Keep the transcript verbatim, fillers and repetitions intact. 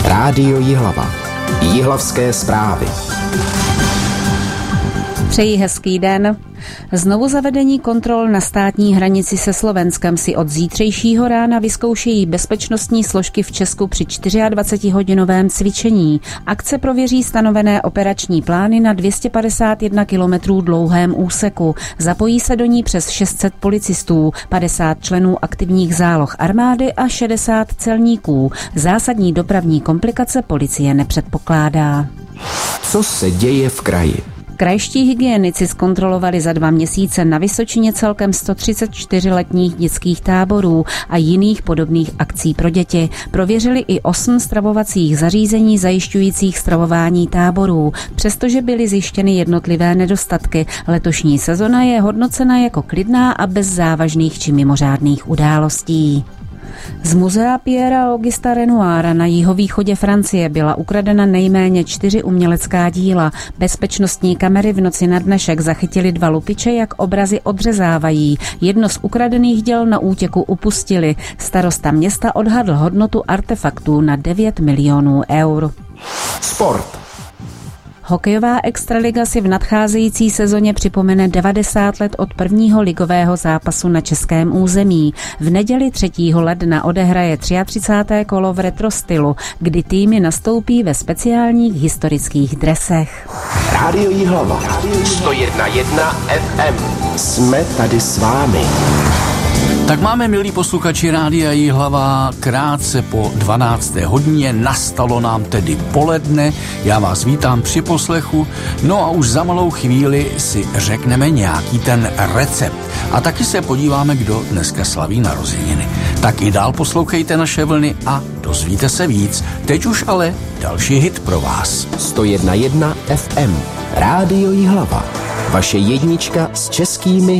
Rádio Jihlava. Jihlavské zprávy. Přeji hezký den. Znovu zavedení kontrol na státní hranici se Slovenskem si od zítřejšího rána vyzkoušejí bezpečnostní složky v Česku při dvacetihodinovém cvičení. Akce prověří stanovené operační plány na dvě stě padesát jedna kilometrů dlouhém úseku. Zapojí se do ní přes šest set policistů, padesát členů aktivních záloh armády a šedesát celníků. Zásadní dopravní komplikace policie nepředpokládá. Co se děje v kraji? Krajští hygienici zkontrolovali za dva měsíce na Vysočině celkem sto třicet čtyři letních dětských táborů a jiných podobných akcí pro děti. Prověřili i osm stravovacích zařízení zajišťujících stravování táborů. Přestože byly zjištěny jednotlivé nedostatky, letošní sezona je hodnocena jako klidná a bez závažných či mimořádných událostí. Z muzea Pierra Augusta Renoira na jihovýchodě Francie byla ukradena nejméně čtyři umělecká díla. Bezpečnostní kamery v noci na dnešek zachytili dva lupiče, jak obrazy odřezávají. Jedno z ukradených děl na útěku upustili. Starosta města odhadl hodnotu artefaktů na devět milionů eur. Sport. Hokejová extraliga si v nadcházející sezóně připomene devadesát let od prvního ligového zápasu na českém území. V neděli třetího ledna odehraje třicáté třetí kolo v retro stylu, kdy týmy nastoupí ve speciálních historických dresech. Rádio Jihlava. sto jedna celá jedna ef em. Jsme tady s vámi. Tak máme, milí posluchači Rádia Jihlava, krátce po dvanácté hodině, nastalo nám tedy poledne, já vás vítám při poslechu, no a už za malou chvíli si řekneme nějaký ten recept. A taky se podíváme, kdo dneska slaví narozeniny. Tak i dál poslouchejte naše vlny a dozvíte se víc. Teď už ale další hit pro vás. sto jedna celá jedna ef em. Rádio Jihlava. Vaše jednička s českými